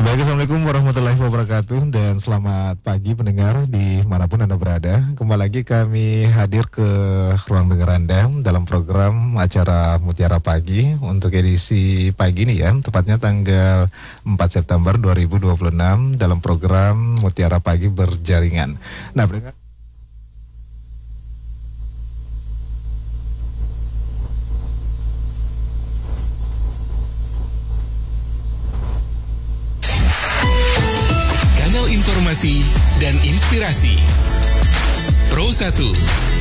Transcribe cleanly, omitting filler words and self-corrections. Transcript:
Baik, Assalamualaikum warahmatullahi wabarakatuh dan selamat pagi pendengar dimanapun Anda berada. Kembali lagi kami hadir ke ruang dengar Anda dalam program acara Mutiara Pagi untuk edisi pagi ini ya, tepatnya tanggal 4 September 2026 dalam program Mutiara Pagi Berjaringan. Nah, pendengar, Informasi dan inspirasi. Pro 1